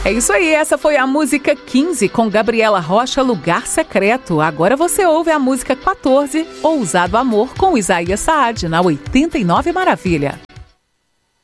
É isso aí, essa foi a música 15 com Gabriela Rocha, Lugar Secreto. Agora você ouve a música 14, Ousado Amor, com Isaías Saad, na 89 Maravilha.